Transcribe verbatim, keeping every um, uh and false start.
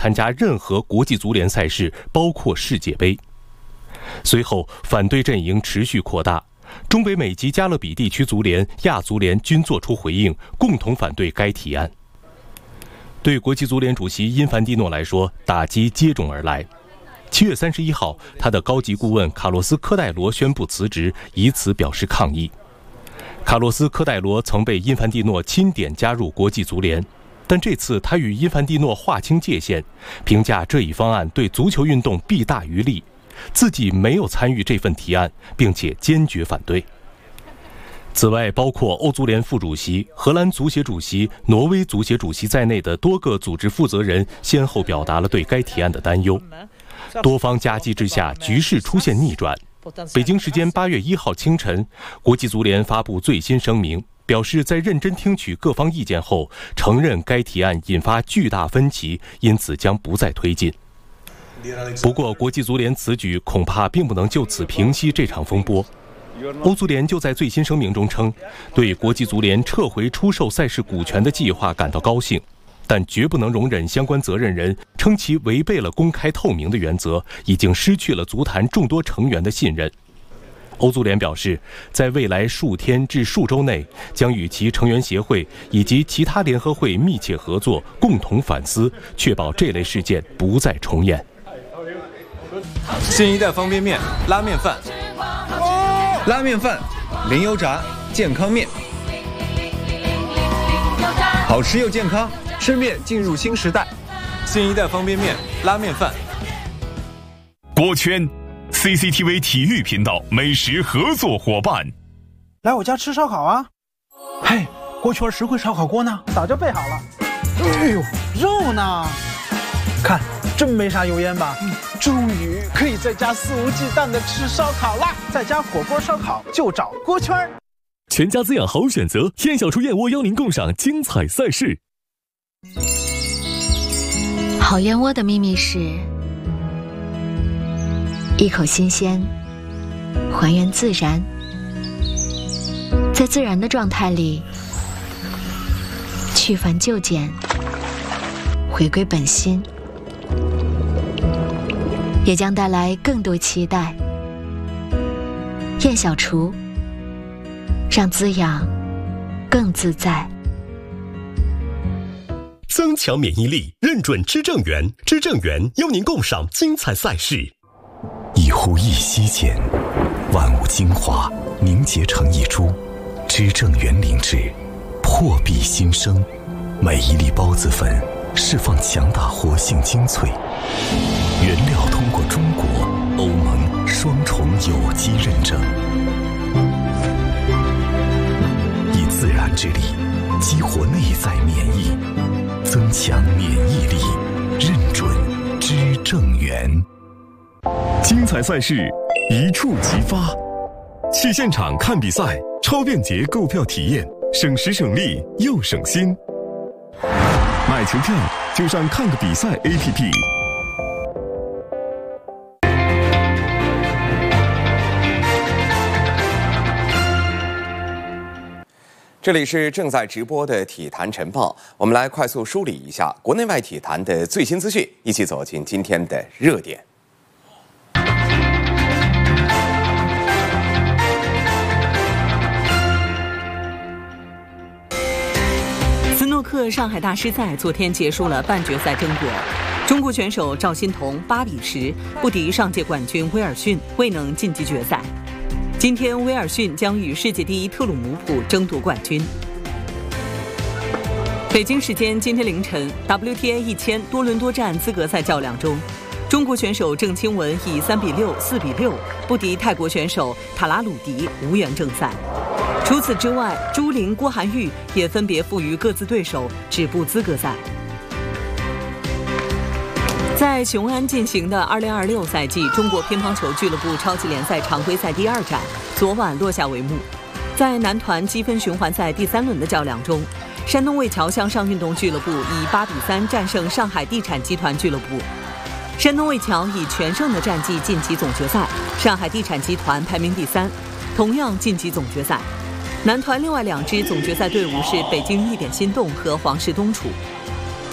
参加任何国际足联赛事，包括世界杯。随后，反对阵营持续扩大，中北美及加勒比地区足联、亚足联均作出回应，共同反对该提案。对国际足联主席因凡蒂诺来说，打击接踵而来。七月三十一号，他的高级顾问卡洛斯·科戴罗宣布辞职，以此表示抗议。卡洛斯·科戴罗曾被因凡蒂诺钦点加入国际足联，但这次他与因凡蒂诺划清界限，评价这一方案对足球运动弊大于利，自己没有参与这份提案，并且坚决反对。此外，包括欧足联副主席、荷兰足协主席、挪威足协主席在内的多个组织负责人先后表达了对该提案的担忧。多方夹击之下，局势出现逆转。北京时间八月一号清晨，国际足联发布最新声明，表示在认真听取各方意见后，承认该提案引发巨大分歧，因此将不再推进。不过，国际足联此举恐怕并不能就此平息这场风波。欧足联就在最新声明中称，对国际足联撤回出售赛事股权的计划感到高兴，但绝不能容忍相关责任人称其违背了公开透明的原则，已经失去了足坛众多成员的信任。欧足联表示，在未来数天至数周内，将与其成员协会以及其他联合会密切合作，共同反思，确保这类事件不再重演。 新一代方便面、拉面饭。拉面饭，零油炸，健康面，好吃又健康，吃面进入新时代。新一代方便面、拉面饭。 锅圈 ，C C T V 体育频道美食合作伙伴。 来我家吃烧烤啊！嘿，锅圈实惠烧烤锅呢？早就备好了。哎呦，肉呢？看，真没啥油烟吧？嗯，终于可以在家肆无忌惮的吃烧烤啦！在家火锅烧烤就找锅圈。 全家滋养好选择，燕小厨燕窝邀您共赏精彩赛事。 好燕窝的秘密是一口新鲜，还原自然，在自然的状态里去繁就简，回归本心，也将带来更多期待。燕小厨，让滋养更自在。 增强免疫力，认准知正源，知正源邀您共赏精彩赛事。 一呼一吸间，万物精华凝结成一株，知正源灵芝，破壁新生。每一粒孢子粉释放强大活性精粹，原料通过中国、欧盟双重有机认证，以自然之力激活内在免疫，增强免疫力，认准知正源。 精彩赛事一触即发，去现场看比赛，超便捷购票体验，省时省力又省心。买球票就上看个比赛 A P P。 这里是正在直播的体坛晨报，我们来快速梳理一下国内外体坛的最新资讯，一起走进今天的热点。 斯诺克上海大师赛昨天结束了半决赛争夺，中国选手赵心童八比十不敌上届冠军威尔逊，未能晋级决赛。今天，威尔逊将与世界第一特鲁姆普争夺冠军。北京时间今天凌晨 ，W T A 一千多伦多站资格赛较量中，中国选手郑钦文以三比六、四比六不敌泰国选手塔拉鲁迪，无缘正赛。除此之外，朱琳、郭涵玉也分别负于各自对手，止步资格赛。在雄安进行的二零二六赛季中国乒乓球俱乐部超级联赛常规赛第二战昨晚落下帷幕。在男团积分循环赛第三轮的较量中，山东魏桥向上运动俱乐部以八比三战胜上海地产集团俱乐部。山东魏桥以全胜的战绩晋级总决赛，上海地产集团排名第三，同样晋级总决赛。男团另外两支总决赛队伍是北京易点心动和黄石东楚。